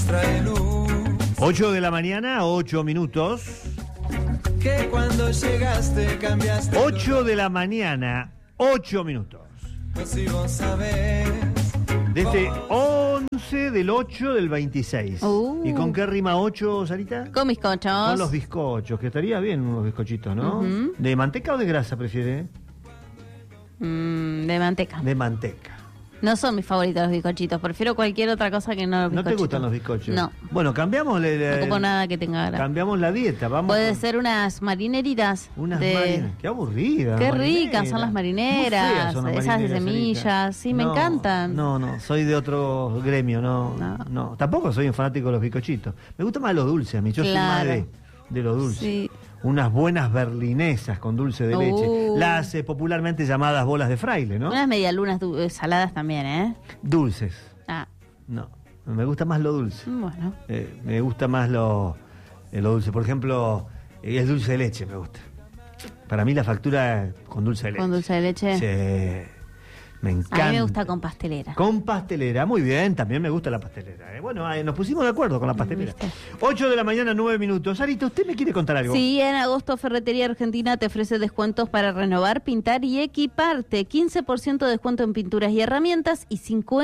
trae luz. 8 de la mañana, 8 minutos. Que cuando llegaste cambiaste. 8 de la mañana, 8 minutos. Si vos sabés. Desde 11 del 8 del 26. ¿Y con qué rima 8, Sarita? Con bizcochos. Con los bizcochos, que estaría bien unos bizcochitos, ¿no? Uh-huh. ¿De manteca o de grasa prefiere? De manteca. De manteca. No son mis favoritos los bizcochitos, prefiero cualquier otra cosa que no los bizcochitos. ¿No te gustan los bizcochos? No. Bueno, cambiamos No ocupo nada que tenga grasa. Cambiamos la dieta, vamos. Puede ser unas marineritas. Unas marineras. Qué aburridas. Qué ricas son las marineras. Son las esas de marineras, semillas. Sarita. Sí, me encantan. No, soy de otro gremio, no. Tampoco soy un fanático de los bizcochitos. Me gustan más los dulces a mí. Yo soy más de los dulces. Sí. Unas buenas berlinesas con dulce de leche. Las popularmente llamadas bolas de fraile, ¿no? Unas medialunas saladas también, ¿eh? Dulces. Ah. No, me gusta más lo dulce. Bueno. Me gusta más lo dulce. Por ejemplo, el dulce de leche me gusta. Para mí la factura con dulce de leche. ¿Con dulce de leche? Sí. Me encanta. A mí me gusta con pastelera. Con pastelera, muy bien, también me gusta la pastelera. Bueno, nos pusimos de acuerdo con la pastelera. 8 de la mañana, 9 minutos. Sarita, ¿usted me quiere contar algo? Sí, en agosto Ferretería Argentina te ofrece descuentos para renovar, pintar y equiparte. 15% de descuento en pinturas y herramientas y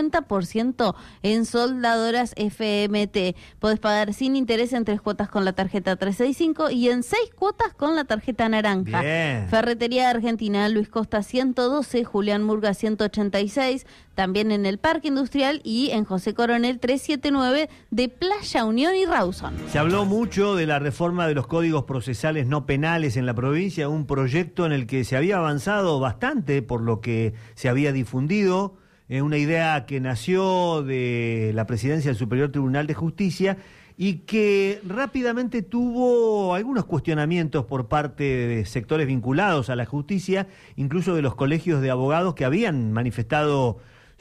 50% en soldadoras FMT. Podés pagar sin interés en 3 cuotas con la tarjeta 365 y en 6 cuotas con la tarjeta naranja. Bien. Ferretería Argentina, Luis Costa 112, Julián Murga 186, también en el Parque Industrial y en José Coronel 379 de Playa Unión y Rawson. Se habló mucho de la reforma de los códigos procesales no penales en la provincia, un proyecto en el que se había avanzado bastante por lo que se había difundido, una idea que nació de la presidencia del Superior Tribunal de Justicia y que rápidamente tuvo algunos cuestionamientos por parte de sectores vinculados a la justicia, incluso de los colegios de abogados que habían manifestado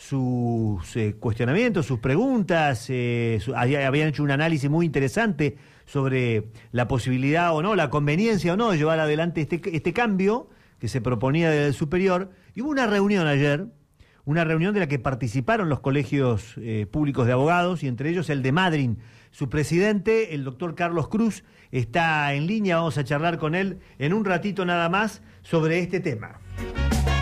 sus cuestionamientos, sus preguntas, habían hecho un análisis muy interesante sobre la posibilidad o no, la conveniencia o no de llevar adelante este cambio que se proponía desde el superior. Y hubo una reunión ayer, una reunión de la que participaron los colegios públicos de abogados y entre ellos el de Madryn. Su presidente, el doctor Carlos Cruz, está en línea, vamos a charlar con él en un ratito nada más sobre este tema.